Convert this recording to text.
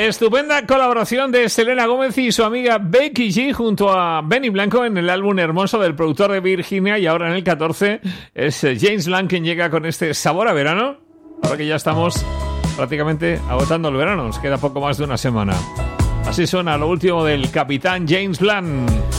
Estupenda colaboración de Selena Gómez y su amiga Becky G junto a Benny Blanco en el álbum Hermoso del productor de Virginia, y ahora en el 14 es James Blunt quien llega con este sabor a verano, ahora que ya estamos prácticamente agotando el verano, nos queda poco más de una semana. Así suena lo último del capitán James Blunt.